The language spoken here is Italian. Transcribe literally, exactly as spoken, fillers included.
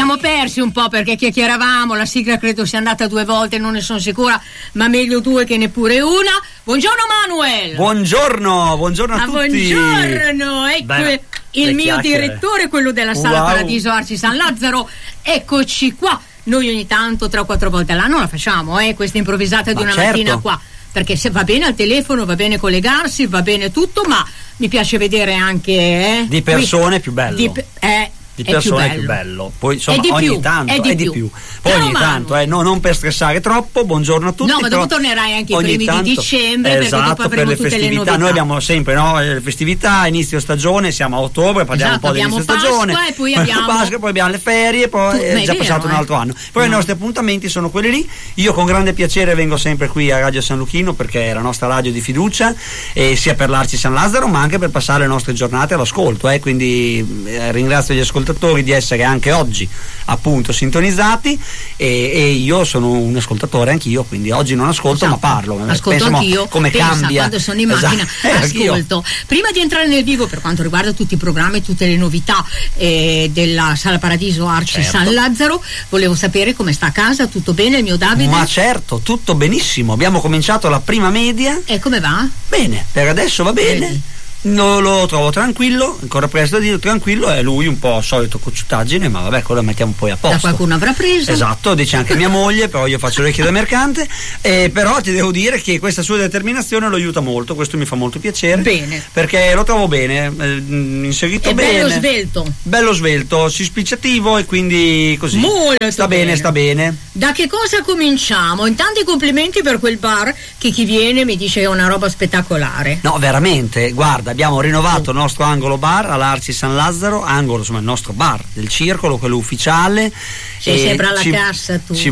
siamo persi un po' perché chiacchieravamo, la sigla credo sia andata due volte, non ne sono sicura, ma meglio due che neppure una. Buongiorno Manuel. Buongiorno, buongiorno a ah, tutti. Buongiorno, ecco. Beh, il mio direttore, quello della Sala wow. Paradiso Arci San Lazzaro, eccoci qua. Noi ogni tanto, tre o quattro volte all'anno la facciamo, eh, questa improvvisata di ma una certo. mattina qua, perché se va bene al telefono, va bene collegarsi, va bene tutto, ma mi piace vedere anche eh, di persone qui, più bello. Di, eh, di persone è più bello. Più bello. Poi insomma di ogni più, tanto è di è di più. più. Poi no, ogni ma... tanto, eh, no, non per stressare troppo. Buongiorno a tutti. No, ma dopo però tornerai anche i ogni primi tanto, di dicembre, esatto, perché dopo avremo per le tutte festività. le novità. Noi abbiamo sempre no, le festività, inizio stagione, siamo a ottobre, parliamo esatto, un po' dell'inizio Pasqua, stagione, e poi abbiamo Pasqua, poi abbiamo le ferie, poi tu, è già vero, passato eh? un altro anno. Poi no. I nostri appuntamenti sono quelli lì. Io con grande piacere vengo sempre qui a Radio San Luchino perché è la nostra radio di fiducia, e sia per l'Arci San Lazzaro ma anche per passare le nostre giornate all'ascolto, eh, quindi eh, ringrazio gli ascoltatori di essere anche oggi appunto sintonizzati, e, e io sono un ascoltatore anch'io, quindi oggi non ascolto esatto. ma parlo. Ascolto Penso, anch'io, come pensa, cambia quando sono in macchina esatto. ascolto. Prima di entrare nel vivo per quanto riguarda tutti i programmi e tutte le novità eh, della Sala Paradiso Arci certo. San Lazzaro, volevo sapere come sta a casa, tutto bene il mio Davide? Ma certo, tutto benissimo, abbiamo cominciato la prima media. E come va? Bene, per adesso va bene. Vedi. No, lo trovo tranquillo, ancora presto a dire tranquillo, è lui un po' solito cocciutaggine, ma vabbè, quello lo mettiamo poi a posto. Da qualcuno avrà preso. Esatto, dice anche mia moglie, però io faccio l'orecchio da mercante, eh, però ti devo dire che questa sua determinazione lo aiuta molto, questo mi fa molto piacere. Bene. Perché lo trovo bene, eh, inserito è bene. bello svelto. Bello svelto, spiccativo e quindi così. Molto sta bene, bene, sta bene. Da che cosa cominciamo? Intanto i complimenti per quel bar che chi viene mi dice che è una roba spettacolare. No, veramente, guarda, abbiamo rinnovato il nostro angolo bar all'Arci San Lazzaro, angolo insomma il nostro bar del circolo, quello ufficiale. Sei sempre alla ci, cassa tu. Ci